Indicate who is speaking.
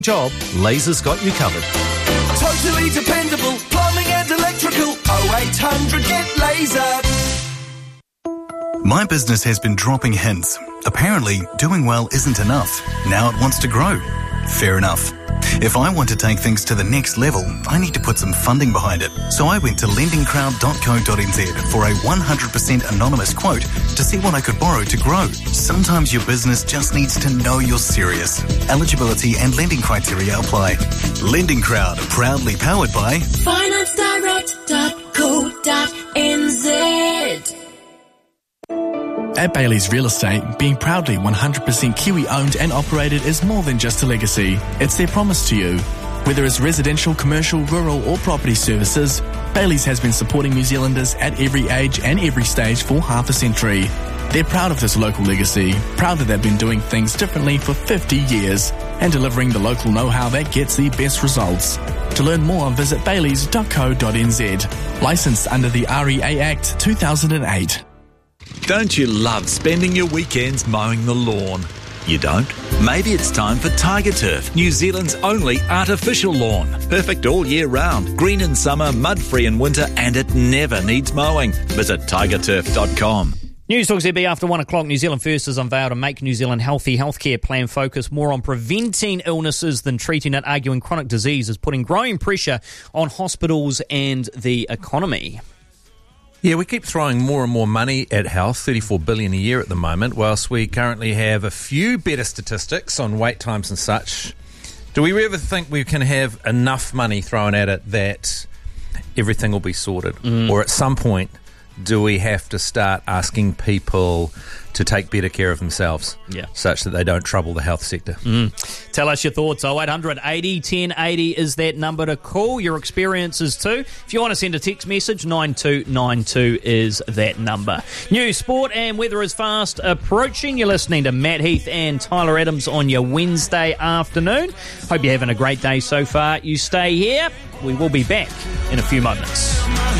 Speaker 1: job, Laser's got you covered.
Speaker 2: Totally dependable, plumbing and electrical. 0800 get Laser.
Speaker 3: My business has been dropping hints. Apparently, doing well isn't enough. Now it wants to grow. Fair enough. If I want to take things to the next level, I need to put some funding behind it. So I went to lendingcrowd.co.nz for a 100% anonymous quote to see what I could borrow to grow. Sometimes your business just needs to know you're serious. Eligibility and lending criteria apply. Lending Crowd, proudly powered by
Speaker 4: FinanceDirect.co.nz.
Speaker 5: At Bailey's Real Estate, being proudly 100% Kiwi-owned and operated is more than just a legacy. It's their promise to you. Whether it's residential, commercial, rural or property services, Bailey's has been supporting New Zealanders at every age and every stage for half a century. They're proud of this local legacy, proud that they've been doing things differently for 50 years and delivering the local know-how that gets the best results. To learn more, visit baileys.co.nz. Licensed under the REA Act 2008.
Speaker 6: Don't you love spending your weekends mowing the lawn? You don't? Maybe it's time for Tiger Turf, New Zealand's only artificial lawn. Perfect all year round, green in summer, mud-free in winter, and it never needs mowing. Visit tigerturf.com.
Speaker 7: News Talk ZB after 1 o'clock. New Zealand First has unveiled a Make New Zealand Healthy healthcare plan focused more on preventing illnesses than treating it, arguing chronic disease is putting growing pressure on hospitals and the economy.
Speaker 8: Yeah, we keep throwing more and more money at health, $34 billion a year at the moment, whilst we currently have a few better statistics on wait times and such. Do we ever think we can have enough money thrown at it that everything will be sorted? Or at some point, do we have to start asking people to take better care of themselves, such that they don't trouble the health sector?
Speaker 7: Tell us your thoughts. 0800 80 1080 is that number to call. Your experiences too. If you want to send a text message, 9292 is that number. News, sport and weather is fast approaching. You're listening to Matt Heath and Tyler Adams on your Wednesday afternoon. Hope you're having a great day so far. You stay here. We will be back in a few moments.